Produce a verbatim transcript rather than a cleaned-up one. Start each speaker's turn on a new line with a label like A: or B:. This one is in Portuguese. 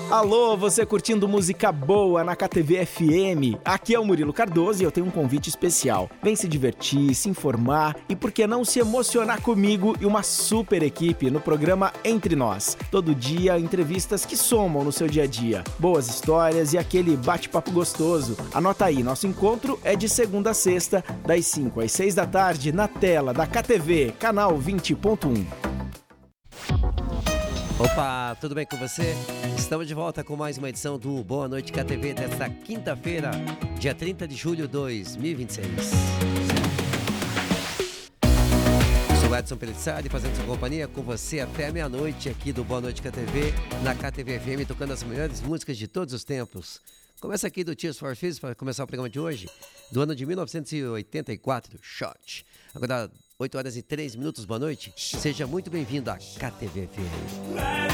A: Alô, você curtindo música boa na K T V F M? Aqui é o Murilo Cardoso e eu tenho um convite especial. Vem se divertir, se informar e por que não se emocionar comigo e uma super equipe no programa Entre Nós. Todo dia, entrevistas que somam no seu dia a dia. Boas histórias e aquele bate-papo gostoso. Anota aí, nosso encontro é de segunda a sexta, das cinco às seis da tarde, na tela da K T V, canal vinte ponto um.
B: Opa, tudo bem com você? Estamos de volta com mais uma edição do Boa Noite K T V desta quinta-feira, dia trinta de julho de dois mil e vinte e seis. Sou Edson Pellizzari, fazendo sua companhia com você até a meia-noite aqui do Boa Noite K T V, na K T V F M, tocando as melhores músicas de todos os tempos. Começa aqui do Tears for Fears para começar o programa de hoje, do ano de mil novecentos e oitenta e quatro, Shot. Agora, oito horas e três minutos, boa noite. Seja muito bem-vindo à K T V F M.